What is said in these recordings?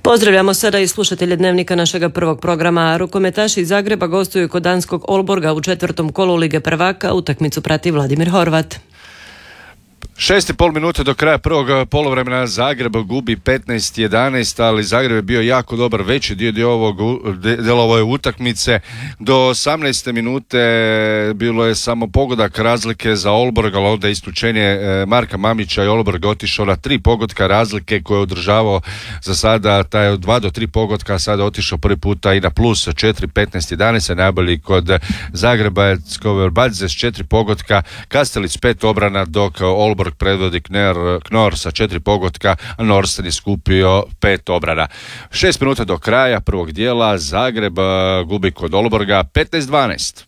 Pozdravljamo sada i slušatelje Dnevnika našega prvog programa. Rukometaši iz Zagreba gostuju kod danskog Olborga u četvrtom kolu Lige prvaka. Utakmicu prati Vladimir Horvat. 6,5 minuta do kraja prvog poluvremena. Zagreb gubi 15-11, ali Zagreb je bio jako dobar veći dio ove utakmice. Do 18. minute bilo je samo pogodak razlike za Olborg, ali onda isključenje Marka Mamića i Olborg otišao na 3 pogotka razlike koje je održavao za sada. Taj od 2 do 3 pogotka sada otišao prvi puta i na plus 4, 15-11. Najbolji kod Zagreba je Skoverbadze s 4 pogotka, Kastelić 5 obrana, dok Olborg predvodi Knor sa 4 pogotka, a Norsten je skupio 5 obrana. 6 minuta do kraja prvog dijela, Zagreb gubi kod Olborga 15-12.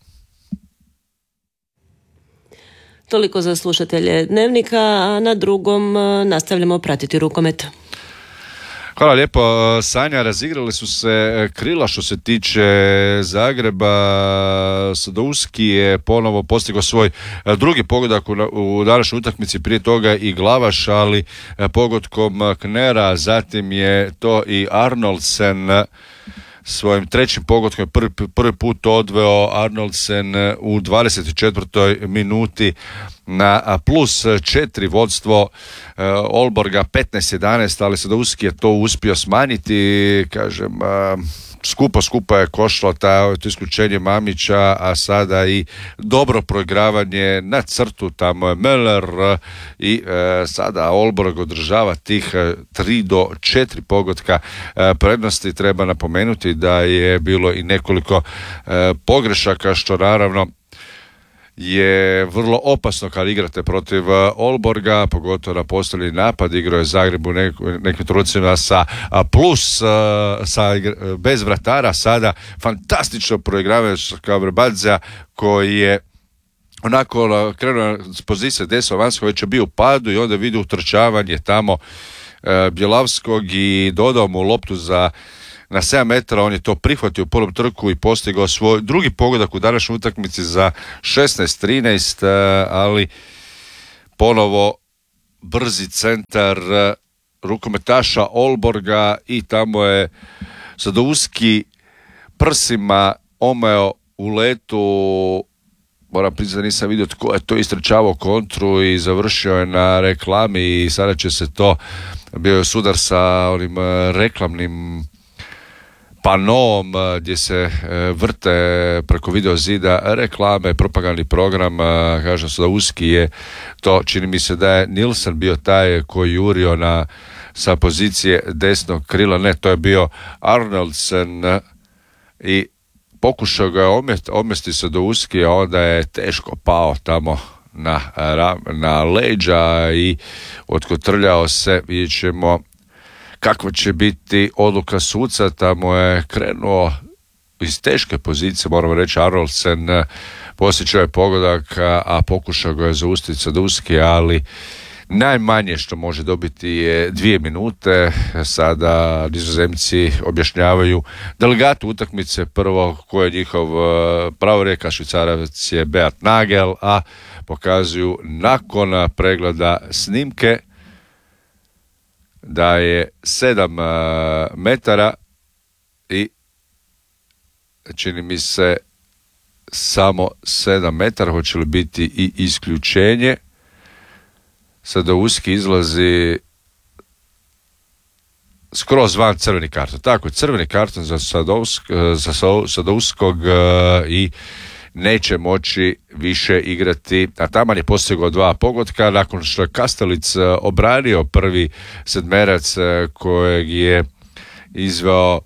Toliko za slušatelje Dnevnika, a na drugom nastavljamo pratiti rukomet. Hvala lijepo. Sanja, razigrali su se krila što se tiče Zagreba. Sadouski je ponovo postigao svoj drugi pogodak u današnjoj utakmici, prije toga i Glavaš, ali pogodkom Knera, zatim je to i Arnoldsen svojim trećim pogodkom prvi put odveo Arnoldsen u 24. minuti na plus 4 vodstvo Olborga 15-11, ali Sadouski je to uspio smanjiti, kažem, skupo je koštalo to isključenje Mamića, a sada i dobro proigravanje na crtu, tamo je Möller i sada Olborg održava tih 3 do 4 pogotka prednosti. Treba napomenuti da je bilo i nekoliko pogrešaka, što naravno je vrlo opasno kad igrate protiv Olborga, pogotovo na postavljeni napad. Igrao je Zagreb u nekim trenucima sa plus, bez vratara, sada fantastično proigravaju Skoverbadzea, koji je onako krenuo s pozicije desno vanjskog, već je bio u padu i onda vidi utrčavanje tamo Bjelavskog i dodao mu loptu na 7 metara. On je to prihvatio u prvom trku i postigao svoj drugi pogodak u današnjoj utakmici za 16-13, ali ponovo brzi centar rukometaša Olborga i tamo je Sadouski prsima omeo u letu. Moram priznati da nisam vidio tko je to istrčavao kontru i završio je na reklami i sada će se to, bio je sudar sa onim reklamnim panom gdje se vrte preko video zida reklame, propagandni program. Kažem, Sadouski je to, čini mi se da je Nilsen bio taj koji jurio sa pozicije desnog krila, ne, to je bio Arnoldsen i pokušao ga omesti Sadouski, a onda je teško pao tamo na leđa i otkotrljao se. Vidjet ćemo kakva će biti odluka suca. Tamo je krenuo iz teške pozicije, moramo reći, Arnoldsen posjećao je pogodak, a pokušao ga je zaustaviti Sadouski, ali najmanje što može dobiti je 2 minute. Sada Nizozemci objašnjavaju delegatu utakmice prvo ko je njihov pravorijek, Švicarac je Beat Nagel, a pokazuju nakon pregleda snimke da je 7 metara i čini mi se samo 7 metara. Hoće li biti i isključenje? Sadouski izlazi skroz van, crveni karton. Tako, crveni karton za Sadouskog i neće moći više igrati. A taman je postigao 2 pogotka nakon što je Kastelić obranio prvi sedmerac kojeg je izveo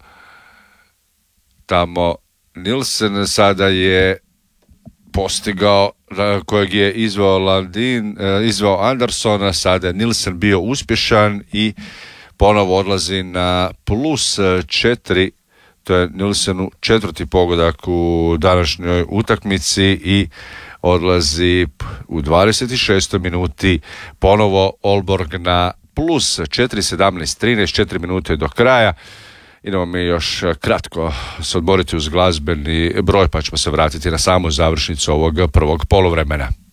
tamo Nilsen. Sada je postigao, kojeg je izveo Andersona. Sada je Nilsen bio uspješan i ponovo odlazi na plus 4. To je Nilsenu 4. pogodak u današnjoj utakmici i odlazi u 26. minuti ponovo Olborg na plus 4, 17-13, 4 minute do kraja. Idemo mi još kratko se odmoriti uz glazbeni broj, pa ćemo se vratiti na samu završnicu ovog prvog poluvremena.